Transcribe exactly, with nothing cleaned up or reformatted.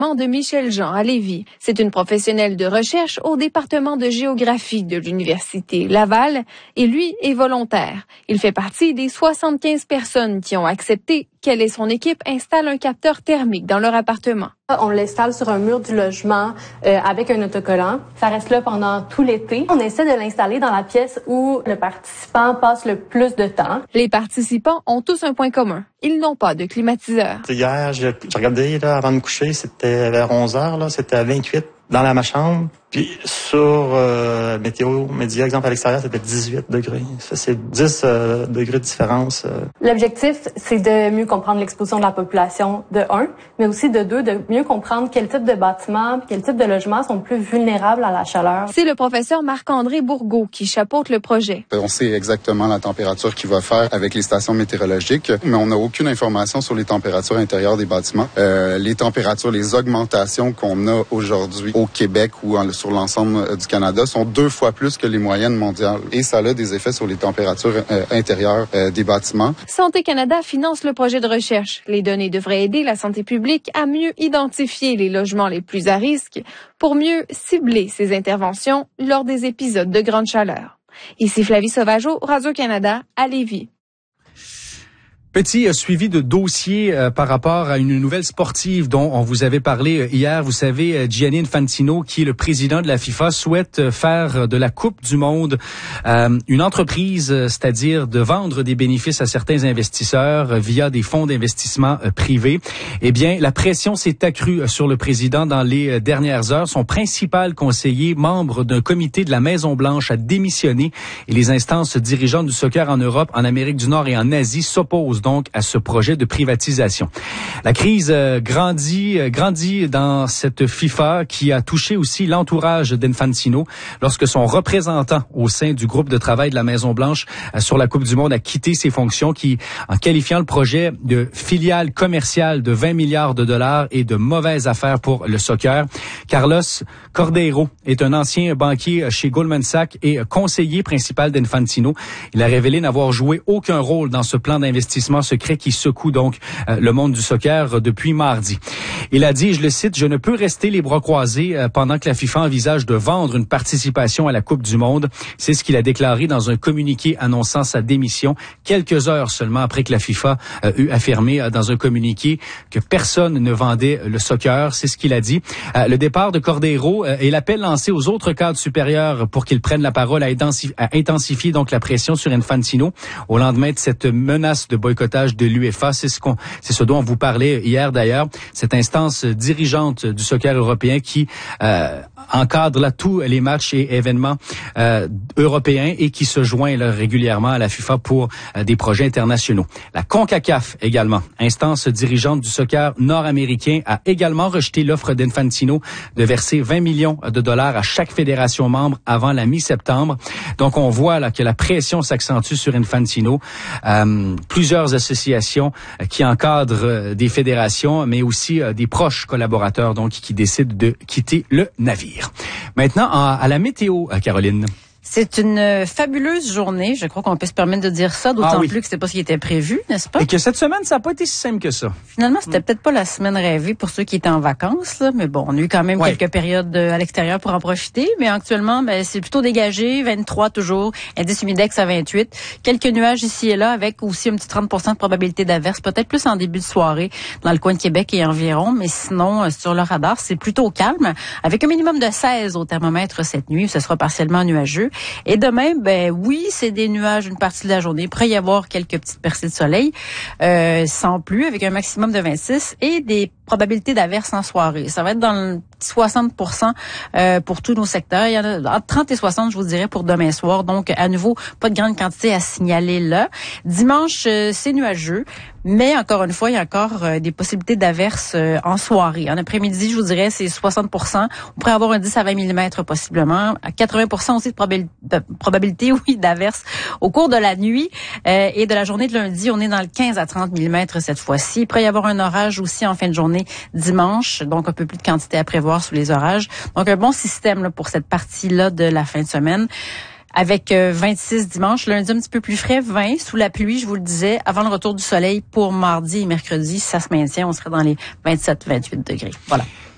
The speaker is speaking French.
de Michel Jean à Lévis. C'est une professionnelle de recherche au département de géographie de l'Université Laval et lui est volontaire. Il fait partie des soixante-quinze personnes qui ont accepté qu'elle et son équipe installent un capteur thermique dans leur appartement. On l'installe sur un mur du logement euh, avec un autocollant. Ça reste là pendant tout l'été. On essaie de l'installer dans la pièce où le participant passe le plus de temps. Les participants ont tous un point commun. Ils n'ont pas de climatiseur. Hier, j'ai regardé là, avant de me coucher, c'était vers onze heures, là, c'était à vingt-huit dans la ma chambre. Puis sur euh, météo média, exemple à l'extérieur, c'était dix-huit degrés. Ça, c'est dix euh, degrés de différence. Euh. L'objectif, c'est de mieux comprendre l'exposition de la population, de un, mais aussi de deux, de mieux comprendre quel type de bâtiments, quel type de logements sont plus vulnérables à la chaleur. C'est le professeur Marc-André Bourgault qui chapeaute le projet. On sait exactement la température qu'il va faire avec les stations météorologiques, mais on n'a aucune information sur les températures intérieures des bâtiments. Euh, les températures, les augmentations qu'on a aujourd'hui au Québec ou en, sur l'ensemble du Canada sont deux fois plus que les moyennes mondiales. Et ça a des effets sur les températures euh, intérieures euh, des bâtiments. Santé Canada finance le projet de recherche. Les données devraient aider la santé publique à mieux identifier les logements les plus à risque pour mieux cibler ces interventions lors des épisodes de grande chaleur. Ici Flavie Sauvageau, Radio-Canada, à Lévis. Petit euh, suivi de dossier euh, par rapport à une nouvelle sportive dont on vous avait parlé euh, hier. Vous savez, euh, Gianni Infantino, qui est le président de la FIFA, souhaite euh, faire de la Coupe du Monde euh, une entreprise, euh, c'est-à-dire de vendre des bénéfices à certains investisseurs euh, via des fonds d'investissement euh, privés. Eh bien, la pression s'est accrue euh, sur le président dans les euh, dernières heures. Son principal conseiller, membre d'un comité de la Maison-Blanche, a démissionné et les instances dirigeantes du soccer en Europe, en Amérique du Nord et en Asie s'opposent donc à ce projet de privatisation. La crise euh, grandit, euh, grandit dans cette FIFA qui a touché aussi l'entourage d'Infantino lorsque son représentant au sein du groupe de travail de la Maison-Blanche euh, sur la Coupe du Monde a quitté ses fonctions, qui, en qualifiant le projet de filiale commerciale de vingt milliards de dollars et de mauvaise affaire pour le soccer. Carlos Cordeiro est un ancien banquier chez Goldman Sachs et conseiller principal d'Infantino. Il a révélé n'avoir joué aucun rôle dans ce plan d'investissement secret qui secoue donc euh, le monde du soccer euh, depuis mardi. Il a dit, je le cite, « Je ne peux rester les bras croisés euh, pendant que la FIFA envisage de vendre une participation à la Coupe du Monde. » C'est ce qu'il a déclaré dans un communiqué annonçant sa démission quelques heures seulement après que la FIFA euh, eut affirmé euh, dans un communiqué que personne ne vendait le soccer. C'est ce qu'il a dit. Euh, le départ de Cordeiro euh, et l'appel lancé aux autres cadres supérieurs pour qu'ils prennent la parole a intensifié, a intensifié donc la pression sur Infantino au lendemain de cette menace de boycott de l'UEFA. C'est ce qu'on, c'est ce dont on vous parlait hier d'ailleurs, cette instance dirigeante du soccer européen qui euh, encadre là tous les matchs et événements euh, européens et qui se joint là, régulièrement à la FIFA pour euh, des projets internationaux. La CONCACAF également, instance dirigeante du soccer nord-américain, a également rejeté l'offre d'Infantino de verser vingt millions de dollars à chaque fédération membre avant la mi-septembre. Donc on voit là que la pression s'accentue sur Infantino. Euh, plusieurs associations qui encadrent des fédérations, mais aussi des proches collaborateurs donc qui décident de quitter le navire. Maintenant, à la météo, Caroline. C'est une fabuleuse journée. Je crois qu'on peut se permettre de dire ça, d'autant ah oui. plus que c'était pas ce qui était prévu, n'est-ce pas? Et que cette semaine, ça n'a pas été si simple que ça. Finalement, c'était mmh. peut-être pas la semaine rêvée pour ceux qui étaient en vacances, là, mais bon, on a eu quand même ouais. quelques périodes à l'extérieur pour en profiter. Mais actuellement, ben, c'est plutôt dégagé, vingt-trois toujours, indice humidex à vingt-huit. Quelques nuages ici et là, avec aussi un petit trente pour cent de probabilité d'averse, peut-être plus en début de soirée dans le coin de Québec et environ. Mais sinon, sur le radar, c'est plutôt calme, avec un minimum de seize au thermomètre cette nuit. Ce sera partiellement nuageux. Et demain, ben oui, c'est des nuages une partie de la journée. Il pourrait y avoir quelques petites percées de soleil, euh, sans pluie, avec un maximum de vingt-six et des probabilités d'averse en soirée. Ça va être dans le soixante pour cent euh, pour tous nos secteurs. Il y en a entre trente et soixante, je vous dirais, pour demain soir. Donc, à nouveau, pas de grande quantité à signaler là. Dimanche, euh, c'est nuageux. Mais encore une fois, il y a encore euh, des possibilités d'averse euh, en soirée. En après-midi, je vous dirais, c'est soixante pour cent. On pourrait avoir un dix à vingt millimètres possiblement. À quatre-vingts pour cent aussi de, probabil- de probabilité, oui, d'averse au cours de la nuit. Euh, et de la journée de lundi, on est dans le quinze à trente millimètres cette fois-ci. Il pourrait y avoir un orage aussi en fin de journée dimanche. Donc, un peu plus de quantité à prévoir sous les orages. Donc, un bon système là, pour cette partie-là de la fin de semaine. Avec euh, vingt-six dimanche, lundi un petit peu plus frais, vingt sous la pluie, je vous le disais, avant le retour du soleil pour mardi et mercredi, ça se maintient, on serait dans les vingt-sept vingt-huit degrés. Voilà.